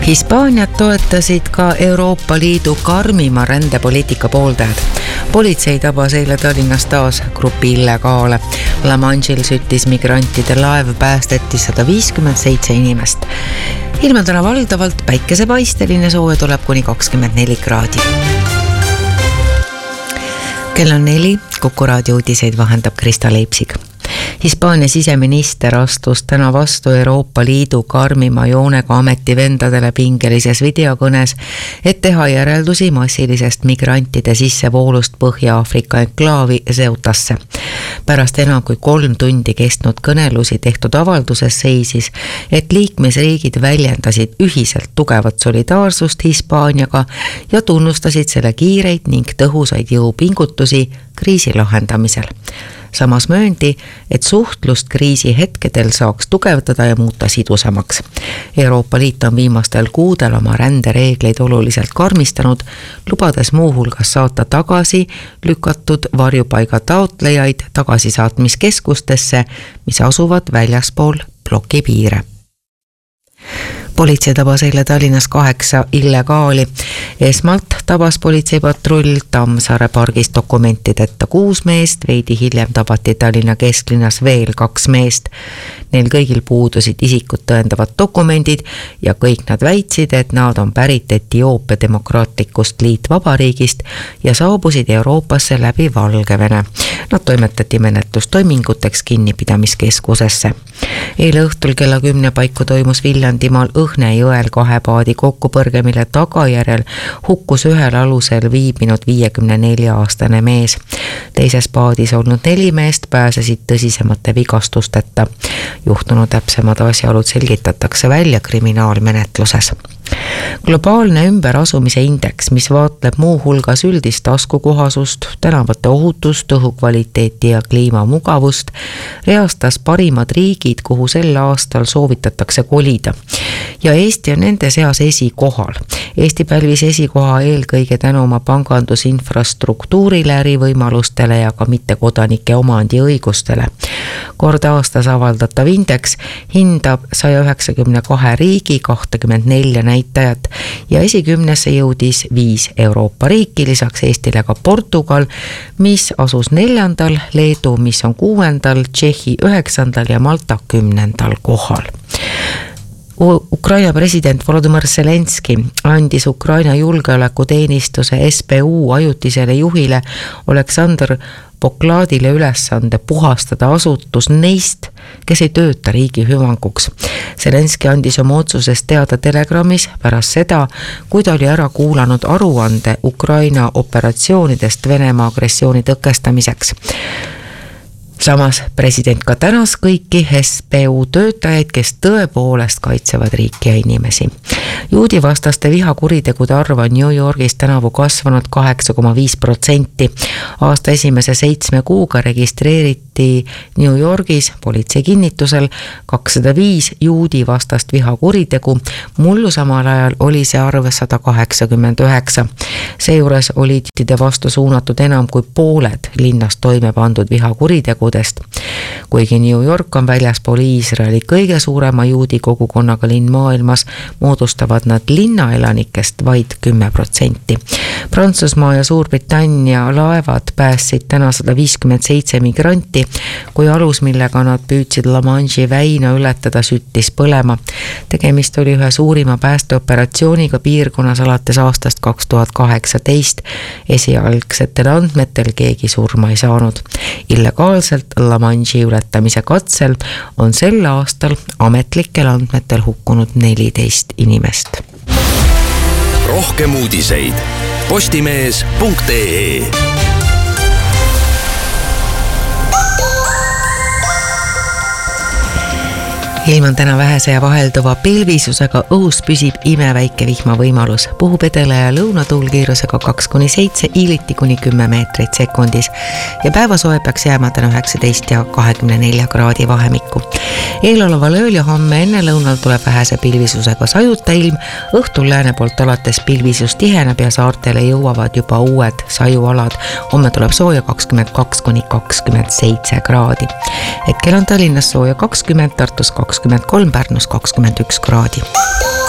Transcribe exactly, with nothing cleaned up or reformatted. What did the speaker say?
Hispaaniat toetasid ka Euroopa Liidu karmima rändepoliitika pooldajad. Politsei tabas eile Tallinnas taas grupi illegaale. La Manche'il süttis migrantide laev, päästeti sada viiskümmend seitse inimest. Ilma täna valdavalt päikesepaisteline, sooja tuleb kuni kakskümmend neli kraadi. Kell on neli, Kuku raadio uudiseid vahendab Krista Leipsig. Hispaania siseminister astus täna vastu Euroopa Liidu karmima joonega ametivendadele pingelises videokõnes, et teha järeldusi massilisest migrantide sissevoolust Põhja-Aafrika enklaavi Ceutasse. Pärast enam kui kolm tundi kestnud kõnelusi tehtud avalduses seisis, et liikmesriigid väljendasid ühiselt tugevat solidaarsust Hispaaniaga ja tunnustasid selle kiireid ning tõhusaid jõupingutusi kriisi lahendamisel. Samas mööndi, et suhtlust kriisi hetkedel saaks tugevdada ja muuta sidusamaks. Euroopa Liit on viimastel kuudel oma rändereegleid oluliselt karmistanud, lubades muuhulgas saata tagasi lükatud varjupaiga taotlejaid tagasisaatmiskeskustesse, mis asuvad väljaspool plokipiire. Politsei tabas eile Tallinnas kaheksa illegaali. Esmalt tabas politseipatrull Tammsaare pargis dokumentideta kuus meest, veidi hiljem tabati Tallinna kesklinnas veel kaks meest. Neil kõigil puudusid isikut tõendavad dokumendid ja kõik nad väitsid, et nad on pärit Etioopia demokraatlikust liitvabariigist ja saabusid Euroopasse läbi Valgevene. Nad toimetati menetlustoiminguteks kinnipidamiskeskusesse. Eile õhtul kella kümne paiku toimus Viljandimaal Õhne jõel kahe paadi kokkupõrge, mille tagajärjel hukkus ühel alusel viibinud viiekümne nelja aastane mees. Teises paadis olnud neli meest pääsesid tõsisemate vigastusteta. Juhtunu täpsemad asjaolud selgitatakse välja kriminaalmenetluses. Globaalne ümberasumise indeks, mis vaatleb muu hulgas üldist taskukohasust, tänavate ohutust, õhukvaliteeti ja kliimamugavust, reastas parimad riigid, kuhu sel aastal soovitatakse kolida. Ja Eesti on nende seas esikohal. Eesti pälvis esikoha eelkõige tänu oma pangandusinfrastruktuurile, ärivõimalustele ja ka mittekodanike omandiõigustele. Kord aastas avaldatav indeks hindab saja üheksakümne kahe riigi kakskümmend neli näitajat ja esikümnesse jõudis viis Euroopa riiki, lisaks Eestile ka Portugal, mis asus neljandal, Leedu, mis on kuuendal, Tšehhi üheksandal ja Malta kümnendal kohal. Ukraina president Volodymyr Zelenski andis Ukraina julgeolekuteenistuse S B U ajutisele juhile Oleksandr Pokladile ülesande puhastada asutus neist, kes ei tööta riigi hüvanguks. Zelenski andis oma otsusest teada Telegramis pärast seda, kui ta oli ära kuulanud aruande Ukraina operatsioonidest Venemaa agressiooni tõkestamiseks. Samas president ka tänas kõiki S B U töötajaid, kes tõepoolest kaitsevad riiki ja inimesi. Juudi vastaste vihakuritegude arv on New Yorgis tänavu kasvanud kaheksa koma viis protsenti. Aasta esimese seitsme kuuga registreeriti New Yorgis politsei kinnitusel kakssada viis juudi vastast vihakuritegu, mullu samal ajal oli see arv sada kaheksakümmend üheksa. Seejuures olid juudide vastu suunatud enam kui pooled linnas toime pandud vihakuritegudest. Kuigi New York on väljaspool Iisraeli kõige suurema juudi kogukonnaga linn maailmas, moodustavad nad linnaelanikest vaid kümme protsenti. Prantsusmaa ja Suurbritannia laevad päästsid täna sada viiskümmend seitse migranti, kui alus, millega nad püüdsid La Manche'i väina ületada, süttis põlema. Tegemist oli ühe suurima päästeoperatsiooniga piirkonnas alates aastast kaks tuhat kaheksateist. Esialgsetel andmetel keegi surma ei saanud. Illegaalselt La Manche'i ületamise katsel on sel aastal ametlikel andmetel hukkunud neliteist inimest. Rohkem uudiseid postimees punkt ee. Ilm on täna vähese ja vahelduva pilvisusega, õhus püsib imeväike vihma võimalus. Puhub edele ja lõunatuul kiirusega kaks kuni seitse, iiliti kuni kümme meetrit sekundis. Ja päevasoe peaks jääma täna üheksateist ja kahekümne nelja kraadi vahemikku. Eeloleval ööl ja homme enne lõunal tuleb vähese pilvisusega sajuta ilm. Õhtul lääne poolt alates pilvisus tiheneb ja saartele jõuavad juba uued sajualad. Homme tuleb sooja kakskümmend kaks kuni kakskümmend seitse kraadi. Hetkel on Tallinnas sooja kakskümmend, Tartus kakskümmend kolm, Pärnus kakskümmend üks kraadi.